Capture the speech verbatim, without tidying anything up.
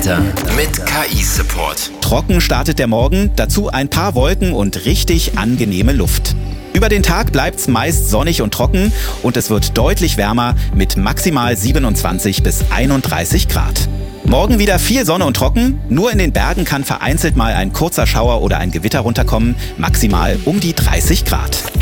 Wetter mit K I-Support. Trocken startet der Morgen, dazu ein paar Wolken und richtig angenehme Luft. Über den Tag bleibt's meist sonnig und trocken und es wird deutlich wärmer mit maximal siebenundzwanzig bis einunddreißig Grad. Morgen wieder viel Sonne und trocken, nur in den Bergen kann vereinzelt mal ein kurzer Schauer oder ein Gewitter runterkommen, maximal um die dreißig Grad.